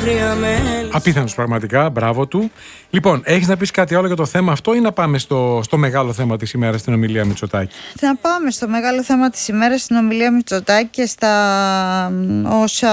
Απίθανος πραγματικά, μπράβο του. Λοιπόν, έχεις να πεις κάτι άλλο για το θέμα αυτό ή να πάμε στο μεγάλο θέμα της ημέρας στην ομιλία Μητσοτάκη? Να πάμε στο μεγάλο θέμα της ημέρας στην ομιλία Μητσοτάκη και στα όσα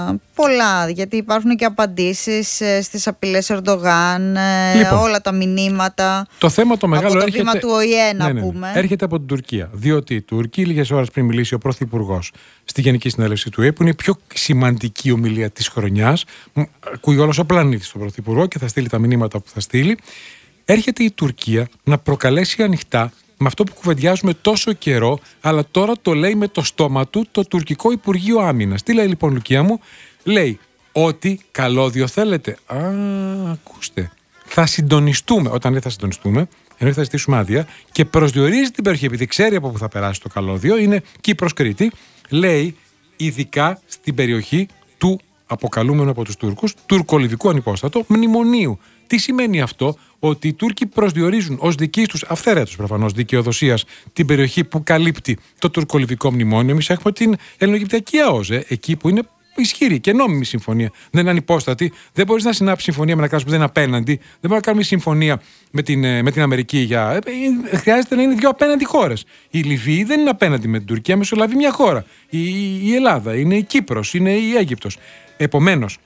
πολλά, γιατί υπάρχουν και απαντήσεις στις απειλές Ερντογάν, Λοιπόν, όλα τα μηνύματα. Το θέμα το μεγάλο από το έρχεται... βήμα του ΟΗΕ, να πούμε. Έρχεται από την Τουρκία. Διότι οι Τούρκοι, λίγες ώρες πριν μιλήσει ο Πρωθυπουργός στη Γενική Συνέλευση του ΟΗΕ, που είναι η πιο σημαντική ομιλία της χρονιάς, ακούει όλος ο πλανήτης τον Πρωθυπουργό και θα στείλει τα μηνύματα που θα στείλει. Έρχεται η Τουρκία να προκαλέσει ανοιχτά με αυτό που κουβεντιάζουμε τόσο καιρό, αλλά τώρα το λέει με το στόμα του το τουρκικό Υπουργείο Άμυνας. Τι λέει λοιπόν, Λουκία μου? Λέει ότι καλώδιο θέλετε. Ακούστε. Θα συντονιστούμε. Όταν λέει θα συντονιστούμε, ενώ θα ζητήσουμε άδεια, και προσδιορίζει την περιοχή, επειδή ξέρει από πού θα περάσει το καλώδιο, είναι Κύπρος, Κρήτη. Λέει ειδικά στην περιοχή του αποκαλούμενου από τους Τούρκους τουρκολιβικού ανυπόστατο μνημονίου. Τι σημαίνει αυτό? Ότι οι Τούρκοι προσδιορίζουν ως δική τους, αυθαίρετος προφανώς, δικαιοδοσίας την περιοχή που καλύπτει το τουρκολιβικό μνημόνιο. Εμείς έχουμε την Ελληνοαιγυπτιακή ΑΟΣ, εκεί που είναι ισχυρή και νόμιμη συμφωνία. Δεν είναι ανυπόστατη. Δεν μπορείς να συνάψεις συμφωνία με ένα κράτος που δεν είναι απέναντι. Δεν μπορούμε να κάνουμε συμφωνία με την Αμερική για. Χρειάζεται να είναι δύο απέναντι χώρες. Η Λιβύη δεν είναι απέναντι με την Τουρκία, μεσολαβεί μια χώρα. Η Ελλάδα, είναι η Κύπρος, είναι η Αίγυπτος. Επομένως,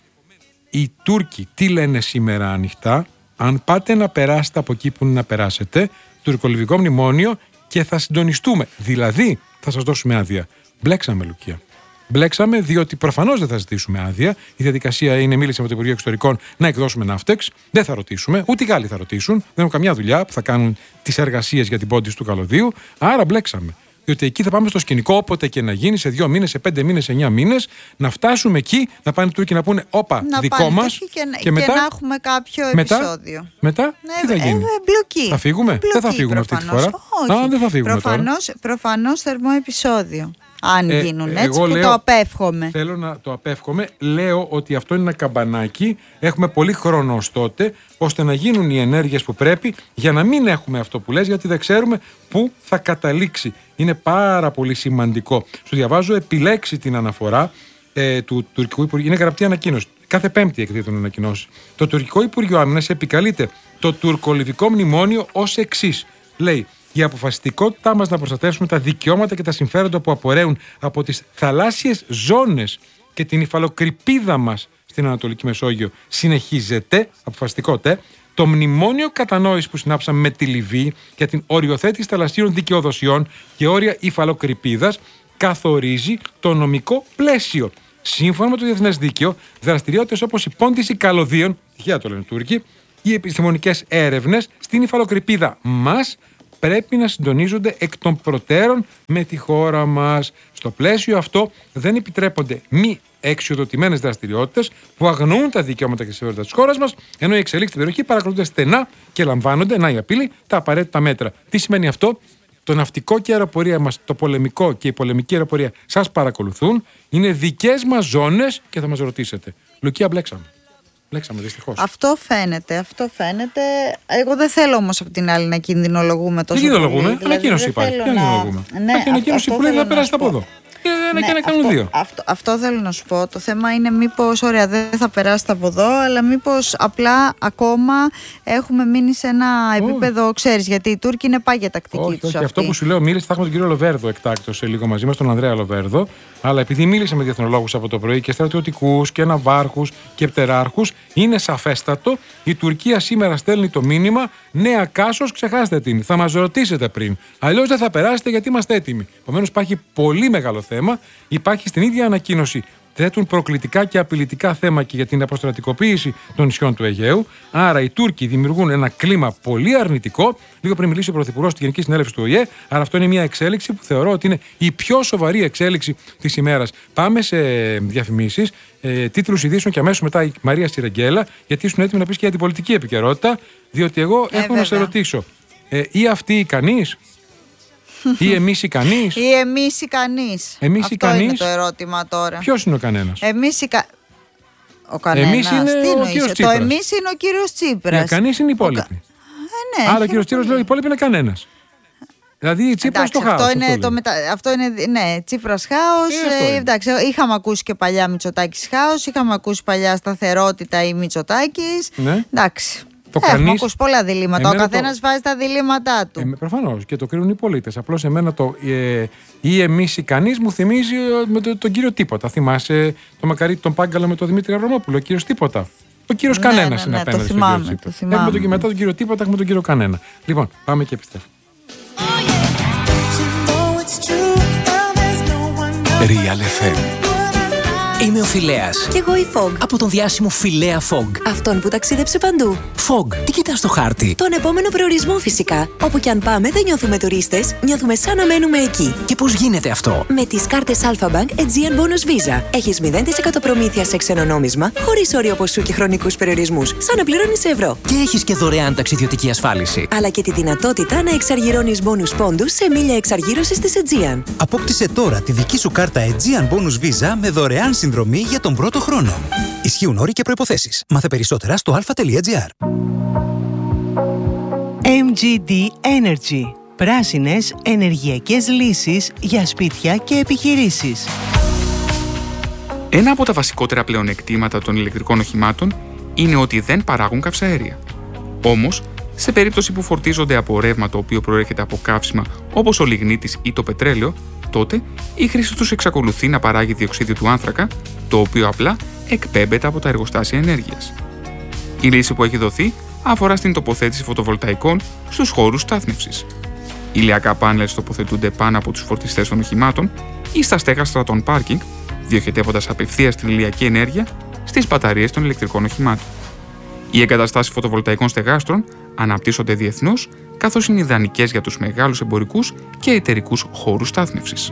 οι Τούρκοι τι λένε σήμερα ανοιχτά? Αν πάτε να περάσετε από εκεί που είναι να περάσετε, τουρκολιβικό μνημόνιο, και θα συντονιστούμε. Δηλαδή, θα σας δώσουμε άδεια. Μπλέξαμε, Λουκία. Μπλέξαμε, διότι προφανώς δεν θα ζητήσουμε άδεια. Η διαδικασία είναι, μίλησε με το Υπουργείο Εξωτερικών, να εκδώσουμε ναύτεξ. Δεν θα ρωτήσουμε, ούτε οι Γάλλοι θα ρωτήσουν. Δεν έχουν καμιά δουλειά που θα κάνουν τις εργασίες για την πόντιση του καλωδίου. Άρα μπλέξαμε. Διότι εκεί θα πάμε στο σκηνικό, όποτε και να γίνει, σε 2 μήνες, σε 5 μήνες, σε 9 μήνες, να φτάσουμε εκεί, να πάνε οι Τούρκοι να πούνε όπα, δικό μας. Και μετά, να έχουμε κάποιο επεισόδιο. Μετά τι θα γίνει? Μπλοκή. Θα φύγουμε? Δεν θα φύγουμε αυτή τη φορά. Όχι. Δεν θα φύγουμε προφανώς θερμό επεισόδιο. Αν γίνουν έτσι, που λέω, το απέφχομαι. Θέλω να το απέφχομαι. Λέω ότι αυτό είναι ένα καμπανάκι. Έχουμε πολύ χρόνο ως τότε, ώστε να γίνουν οι ενέργειες που πρέπει, για να μην έχουμε αυτό που λες, γιατί δεν ξέρουμε πού θα καταλήξει. Είναι πάρα πολύ σημαντικό. Σου διαβάζω, επιλέξει την αναφορά του τουρκικού Υπουργείου. Είναι γραπτή ανακοίνωση. Κάθε Πέμπτη εκδίδουν ανακοινώσεις. Το τουρκικό Υπουργείο Άμυνας επικαλείται το τουρκολιβικό μνημόνιο ως εξής. Λέει: η αποφασιστικότητά μας να προστατεύσουμε τα δικαιώματα και τα συμφέροντα που απορρέουν από τις θαλάσσιες ζώνες και την υφαλοκρηπίδα μας στην Ανατολική Μεσόγειο συνεχίζεται, αποφασιστικότητα. Το μνημόνιο κατανόησης που συνάψαμε με τη Λιβύη για την οριοθέτηση θαλασσίων δικαιοδοσιών και όρια υφαλοκρηπίδας καθορίζει το νομικό πλαίσιο. Σύμφωνα με το διεθνές δίκαιο, δραστηριότητες όπως η πόντιση καλωδίων, τυχαία το λένε οι Τούρκοι, οι επιστημονικές έρευνες στην υφαλοκρηπίδα μας πρέπει να συντονίζονται εκ των προτέρων με τη χώρα μας. Στο πλαίσιο αυτό δεν επιτρέπονται μη εξοδοτημένες δραστηριότητες που αγνοούν τα δικαιώματα και τη συμφέροντα της χώρας μας, ενώ οι εξελίξεις στην περιοχή παρακολουθούνται στενά και λαμβάνονται, να η απειλή, τα απαραίτητα μέτρα. Τι σημαίνει αυτό? Το ναυτικό και η αεροπορία μας, το πολεμικό και η πολεμική αεροπορία σας παρακολουθούν, είναι δικές μας ζώνες και θα μας ρωτήσετε. Λουκία, μπλέξαμε. Μπλέξαμε, δυστυχώς. Αυτό φαίνεται. Εγώ δεν θέλω όμως από την άλλη να κινδυνολογούμε τόσο πολύ. Δεν κινδυνολογούμε. Ανακοίνωση υπάρχει. Δεν κινδυνολογούμε. Έχει ανακοίνωση που λέει θα περάσει από εδώ. Και να κάνουν δύο. Αυτό θέλω να σου πω. Το θέμα είναι μήπως, ωραία, δεν θα περάσετε από εδώ, αλλά μήπως απλά ακόμα έχουμε μείνει σε ένα επίπεδο, ξέρεις, γιατί οι Τούρκοι είναι πάγια τακτική τους. Όχι, αυτό που σου λέω, μίλησε, θα έχουμε τον κύριο Λοβέρδο εκτάκτως σε λίγο μαζί μας, τον Ανδρέα Λοβέρδο. Αλλά επειδή μίλησε με διεθνολόγους από το πρωί και στρατιωτικούς και ναυάρχους και πτεράρχους, είναι σαφέστατο. Η Τουρκία σήμερα στέλνει το μήνυμα: νέα Κάσος, ξεχάστε την. Θα μας ρωτήσετε πριν. Αλλιώς δεν θα περάσετε γιατί είμαστε έτοιμοι. Επομένως, υπάρχει πολύ μεγάλο θέμα. Υπάρχει στην ίδια ανακοίνωση. Θέτουν προκλητικά και απειλητικά θέμα και για την αποστρατικοποίηση των νησιών του Αιγαίου. Άρα οι Τούρκοι δημιουργούν ένα κλίμα πολύ αρνητικό. Λίγο πριν μιλήσει ο Πρωθυπουργός στη Γενική Συνέλευση του ΟΗΕ. Άρα αυτό είναι μια εξέλιξη που θεωρώ ότι είναι η πιο σοβαρή εξέλιξη της ημέρας. Πάμε σε διαφημίσεις, τίτλους ειδήσεων και αμέσως μετά η Μαρία Σιρεγγέλα, γιατί ήσουν έτοιμοι να πεις και για την πολιτική επικαιρότητα. Διότι εγώ έχω να σε ρωτήσω, ή αυτοί ικανείς? Ή εμείς ικανείς? Ή εμείς ικανείς. Αυτό είναι το ερώτημα τώρα. Ποιος είναι ο κανένας? Ο κανένας. Εμείς είναι ο κύριος Τσίπρας. Το εμείς είναι ο κύριος Τσίπρας. Οι ικανείς είναι οι υπόλοιποι. Ναι, άρα ο κύριος Τσίπρας λέει: οι υπόλοιποι είναι κανένας. Δηλαδή Τσίπρας το χάος. Αυτό είναι, ναι, Τσίπρας χάος. Εντάξει, είχαμε ακούσει και παλιά Μητσοτάκης χάος, είχαμε ακούσει παλιά σταθερότητα ή Μητσοτάκης. Ναι. Εντάξει. Έχουμε ακούσει πολλά διλήμματα. Ο καθένας βάζει τα διλήμματά του. Προφανώς, και το κρίνουν οι πολίτες. Απλώς εμένα ή εμείς ή κανείς μου θυμίζει με τον κύριο Τίποτα. Θυμάσαι το μακαρί τον Πάγκαλο με τον Δημήτρη Αβραμόπουλο, ο κύριος Τίποτα. Ο κύριος Κανένας είναι απέναντι στον κύριο Τσίπρα. Έχουμε μετά τον κύριο Τίποτα, έχουμε τον κύριο Κανένα. Λοιπόν, πάμε και επιστρέφουμε. Real FM. Είμαι ο Φιλέας. Κι εγώ η Fog. Από τον διάσημο Φιλέα Fog. Αυτόν που ταξίδεψε παντού. Fog, τι κοιτάς στο χάρτη? Τον επόμενο προορισμό φυσικά. Όπου κι αν πάμε δεν νιώθουμε τουρίστες, νιώθουμε σαν να μένουμε εκεί. Και πώς γίνεται αυτό? Με τις κάρτες Alpha Bank Aegean Bonus Visa. Έχεις 0% προμήθεια σε ξένο νόμισμα, χωρίς όριο ποσού και χρονικούς περιορισμούς, σαν να πληρώνεις σε ευρώ. Και έχεις και δωρεάν ταξιδιωτική ασφάλιση. Αλλά και τη δυνατότητα να εξαργυρώνεις bonus πόντους σε μίλια εξαργύρωσης της Aegean. Απόκτησε τώρα τη δική σου κάρτα Aegean Bonus Visa με δωρεάν συνδρομή για τον πρώτο χρόνο. Ισχύουν όροι και προϋποθέσεις. Μάθε περισσότερα στο alpha.gr. MGD Energy. Πράσινες ενεργειακές λύσεις για σπίτια και επιχειρήσεις. Ένα από τα βασικότερα πλεονεκτήματα των ηλεκτρικών οχημάτων είναι ότι δεν παράγουν καυσαέρια. Όμως, σε περίπτωση που φορτίζονται από ρεύμα το οποίο προέρχεται από καύσιμα όπως ο λιγνίτης ή το πετρέλαιο, τότε η χρήση τους εξακολουθεί να παράγει διοξείδιο του άνθρακα, το οποίο απλά εκπέμπεται από τα εργοστάσια ενέργειας. Η λύση που έχει δοθεί αφορά στην τοποθέτηση φωτοβολταϊκών στους χώρους στάθμευσης. Ηλιακά πάνελ τοποθετούνται πάνω από τους φορτιστές των οχημάτων ή στα στέγαστρα των πάρκινγκ, διοχετεύοντας απευθείας την ηλιακή ενέργεια στις μπαταρίες των ηλεκτρικών οχημάτων. Οι εγκαταστάσεις φωτοβολταϊκών στεγάστρων αναπτύσσονται διεθνώς, καθώς είναι ιδανικές για τους μεγάλους εμπορικούς και εταιρικούς χώρους στάθμευσης.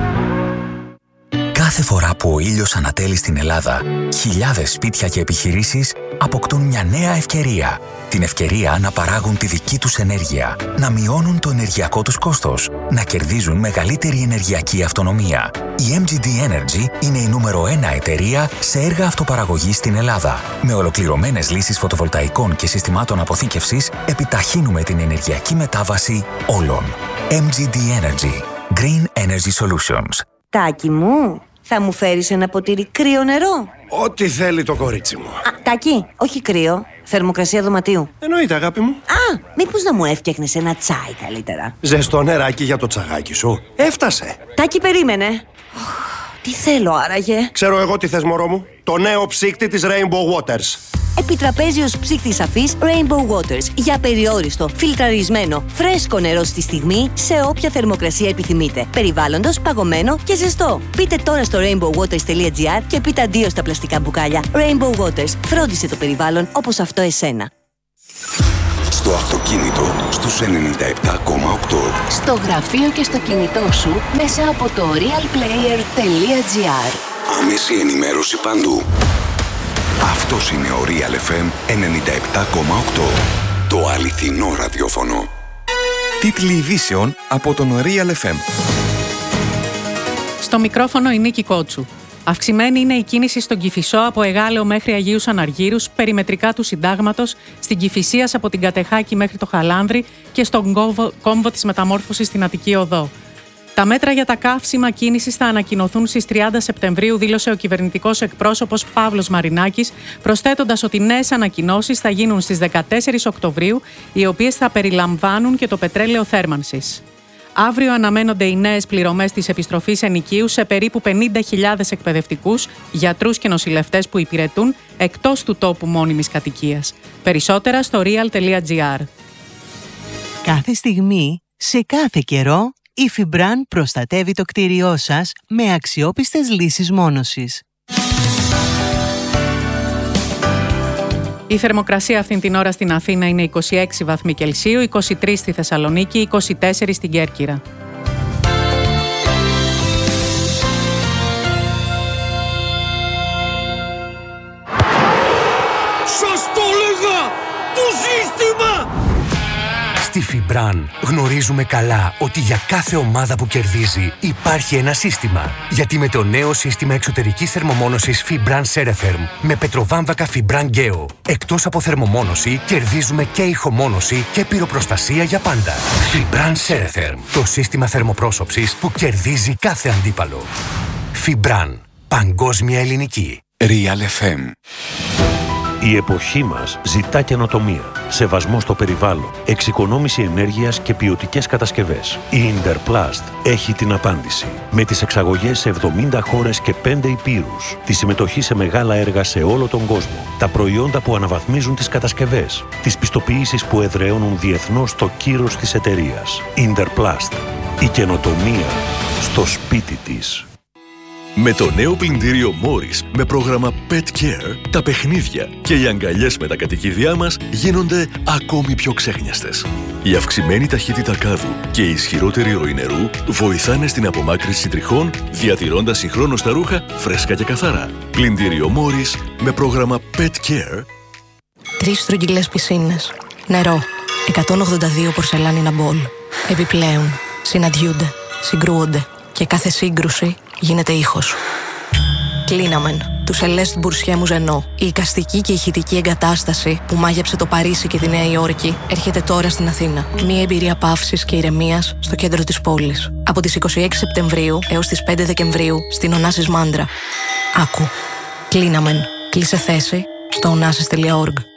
Κάθε φορά που ο ήλιος ανατέλει στην Ελλάδα, χιλιάδες σπίτια και επιχειρήσεις αποκτούν μια νέα ευκαιρία. Την ευκαιρία να παράγουν τη δική τους ενέργεια, να μειώνουν το ενεργειακό τους κόστος, να κερδίζουν μεγαλύτερη ενεργειακή αυτονομία. Η MGD Energy είναι η νούμερο 1 εταιρεία σε έργα αυτοπαραγωγής στην Ελλάδα. Με ολοκληρωμένες λύσεις φωτοβολταϊκών και συστημάτων αποθήκευσης, επιταχύνουμε την ενεργειακή μετάβαση όλων. MGD Energy. Green Energy Solutions. Τάκη μου, θα μου φέρεις ένα ποτήρι κρύο νερό? Ό,τι θέλει το κορίτσι μου. Τάκη, όχι κρύο. Θερμοκρασία δωματίου. Εννοείται, αγάπη μου. Μήπως να μου έφτιαχνες ένα τσάι καλύτερα? Ζεστό νεράκι για το τσαγάκι σου. Έφτασε. Τάκη, περίμενε. Τι θέλω άραγε? Ξέρω εγώ τι θες, μωρό μου. Το νέο ψύκτη της Rainbow Waters. Επιτραπέζιος ψύκτης αφής Rainbow Waters. Για περιόριστο, φιλτραρισμένο, φρέσκο νερό στη στιγμή, σε όποια θερμοκρασία επιθυμείτε. Περιβάλλοντος, παγωμένο και ζεστό. Μπείτε τώρα στο rainbowwaters.gr και πείτε αντίο στα πλαστικά μπουκάλια. Rainbow Waters. Φρόντισε το περιβάλλον όπως αυτό εσένα. Στο αυτοκίνητο στους 97,8. Στο γραφείο και στο κινητό σου μέσα από το realplayer.gr. Άμεση ενημέρωση παντού. Αυτός είναι ο Real FM 97,8. Το αληθινό ραδιόφωνο. Τίτλοι ειδήσεων από τον Real FM. Στο μικρόφωνο η Νίκη Κότσου. Αυξημένη είναι η κίνηση στον Κηφισό από Εγάλεο μέχρι Αγίους Αναργύρους, περιμετρικά του Συντάγματος, στην Κηφισίας από την Κατεχάκη μέχρι το Χαλάνδρη και στον κόμβο της Μεταμόρφωσης στην Αττική Οδό. Τα μέτρα για τα καύσιμα κίνησης θα ανακοινωθούν στις 30 Σεπτεμβρίου, δήλωσε ο κυβερνητικός εκπρόσωπος Παύλος Μαρινάκης, προσθέτοντας ότι νέες ανακοινώσεις θα γίνουν στις 14 Οκτωβρίου, οι οποίες θα περιλαμβάνουν και το πετρέλαιο θέρμανσης. Αύριο αναμένονται οι νέες πληρωμές της επιστροφής ενοικίου σε περίπου 50.000 εκπαιδευτικούς, γιατρούς και νοσηλευτές που υπηρετούν εκτός του τόπου μόνιμης κατοικίας. Περισσότερα στο real.gr. Κάθε στιγμή, σε κάθε καιρό, η Fibran προστατεύει το κτίριό σας με αξιόπιστες λύσεις μόνωσης. Η θερμοκρασία αυτήν την ώρα στην Αθήνα είναι 26 βαθμοί Κελσίου, 23 στη Θεσσαλονίκη, 24 στην Κέρκυρα. Σας το έλεγα! Το σύστημα! Στη Φιμπραν γνωρίζουμε καλά ότι για κάθε ομάδα που κερδίζει υπάρχει ένα σύστημα. Γιατί με το νέο σύστημα εξωτερικής θερμομόνωσης Fibran Ceretherm με πετροβάμβακα Fibran Geo, εκτός από θερμομόνωση, κερδίζουμε και ηχομόνωση και πυροπροστασία για πάντα. Fibran Ceretherm, το σύστημα θερμοπρόσωψης που κερδίζει κάθε αντίπαλο. Fibran, παγκόσμια ελληνική. Real FM. Η εποχή μας ζητά καινοτομία, σεβασμό στο περιβάλλον, εξοικονόμηση ενέργειας και ποιοτικές κατασκευές. Η Interplast έχει την απάντηση. Με τις εξαγωγές σε 70 χώρες και 5 ηπείρους, τη συμμετοχή σε μεγάλα έργα σε όλο τον κόσμο, τα προϊόντα που αναβαθμίζουν τις κατασκευές, τις πιστοποιήσεις που εδραιώνουν διεθνώς το κύρος της εταιρείας. Interplast. Η καινοτομία στο σπίτι της. Με το νέο πλυντήριο Morris με πρόγραμμα Pet Care, τα παιχνίδια και οι αγκαλιές με τα κατοικίδια μας γίνονται ακόμη πιο ξέχνιαστες. Η αυξημένη ταχύτητα κάδου και η ισχυρότερη ροή νερού βοηθάνε στην απομάκρυνση τριχών, διατηρώντας συγχρόνως τα ρούχα φρέσκα και καθαρά. Πλυντήριο Morris με πρόγραμμα Pet Care. 3 στρογγυλές πισίνες. Νερό. 182 πορσελάνινα μπολ. Επιπλέον, συναντιούνται, συγκρούονται και κάθε σύγκρουση γίνεται ήχος. Κλίναμεν, του Σελέστ Μπουρσιέ Μουζενό. Η εικαστική και ηχητική εγκατάσταση που μάγεψε το Παρίσι και τη Νέα Υόρκη έρχεται τώρα στην Αθήνα. Μια εμπειρία παύσης και ηρεμίας στο κέντρο της πόλης. Από τις 26 Σεπτεμβρίου έως τις 5 Δεκεμβρίου στην Ωνάσης Μάντρα. Άκου. Κλίναμεν. Κλείσε θέση στο onassis.org.